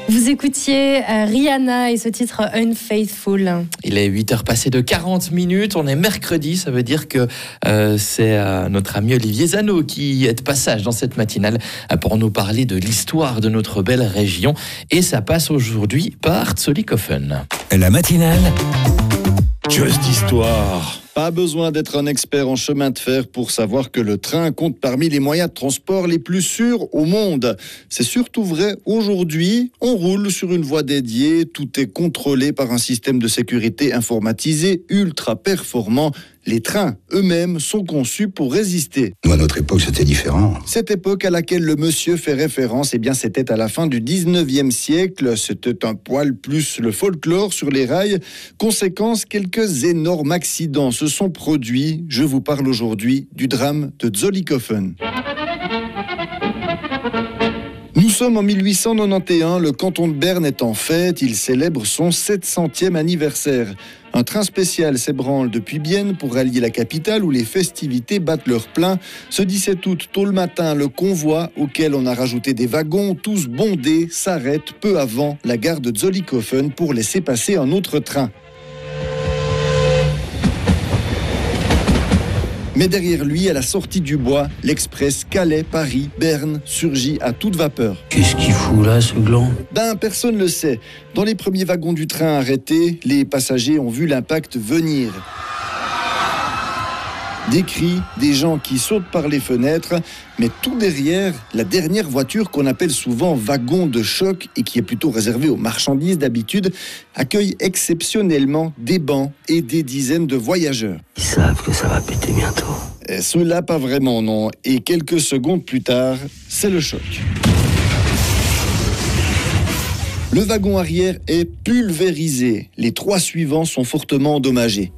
Vous écoutiez Rihanna et ce titre Unfaithful. Il est 8h passé de 40 minutes. On est mercredi, ça veut dire que c'est notre ami Olivier Zano qui est de passage dans cette matinale pour nous parler de l'histoire de notre belle région. Et ça passe aujourd'hui par Zollikofen. La matinale Just Histoire. Pas besoin d'être un expert en chemin de fer pour savoir que le train compte parmi les moyens de transport les plus sûrs au monde. C'est surtout vrai aujourd'hui. On roule sur une voie dédiée, tout est contrôlé par un système de sécurité informatisé ultra performant. Les trains eux-mêmes sont conçus pour résister. Nous, à notre époque, c'était différent. Cette époque à laquelle le monsieur fait référence, c'était à la fin du 19e siècle. C'était un poil plus le folklore sur les rails. Conséquence, quelques énormes accidents se sont produits. Je vous parle aujourd'hui du drame de Zollikofen. Nous sommes en 1891, le canton de Berne est en fête, il célèbre son 700e anniversaire. Un train spécial s'ébranle depuis Bienne pour rallier la capitale où les festivités battent leur plein. Ce 17 août, tôt le matin, le convoi auquel on a rajouté des wagons, tous bondés, s'arrête peu avant la gare de Zollikofen pour laisser passer un autre train. Mais derrière lui, à la sortie du bois, l'express Calais-Paris-Berne surgit à toute vapeur. Qu'est-ce qu'il fout là, ce gland ? Personne ne le sait. Dans les premiers wagons du train arrêtés, les passagers ont vu l'impact venir. Des cris, des gens qui sautent par les fenêtres, mais tout derrière, la dernière voiture qu'on appelle souvent wagon de choc et qui est plutôt réservée aux marchandises d'habitude, accueille exceptionnellement des bancs et des dizaines de voyageurs. Ils savent que ça va péter bientôt. Cela pas vraiment, non. Et quelques secondes plus tard, c'est le choc. Le wagon arrière est pulvérisé. Les 3 suivants sont fortement endommagés.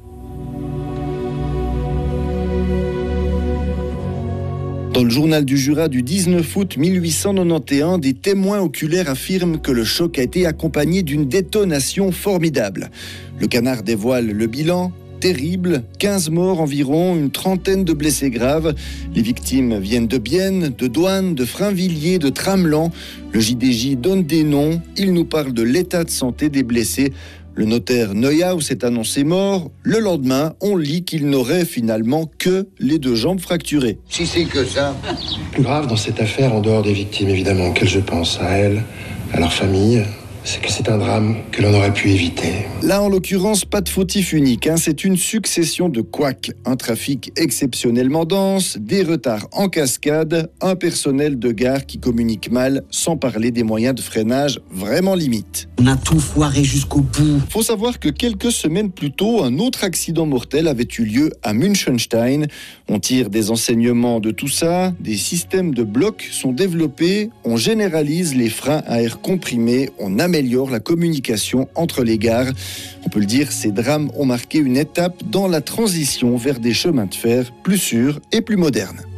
Dans le journal du Jura du 19 août 1891, des témoins oculaires affirment que le choc a été accompagné d'une détonation formidable. Le Canard dévoile le bilan. Terrible, 15 morts environ, une trentaine de blessés graves. Les victimes viennent de Bienne, de Douane, de Frainvilliers, de Tramelan. Le JDJ donne des noms. Il nous parle de l'état de santé des blessés. Le notaire Neuhaus est annoncé mort. Le lendemain, on lit qu'il n'aurait finalement que les 2 jambes fracturées. Si c'est que ça. Le plus grave dans cette affaire, en dehors des victimes évidemment, auxquelles je pense, à elles, à leur famille, c'est que c'est un drame que l'on aurait pu éviter. Là, en l'occurrence, pas de fautif unique. C'est une succession de couacs. Un trafic exceptionnellement dense, des retards en cascade, un personnel de gare qui communique mal, sans parler des moyens de freinage vraiment limites. On a tout foiré jusqu'au bout. Faut savoir que quelques semaines plus tôt, un autre accident mortel avait eu lieu à Münchenstein. On tire des enseignements de tout ça. Des systèmes de blocs sont développés. On généralise les freins à air comprimé. On améliore la communication entre les gares. On peut le dire, ces drames ont marqué une étape dans la transition vers des chemins de fer plus sûrs et plus modernes.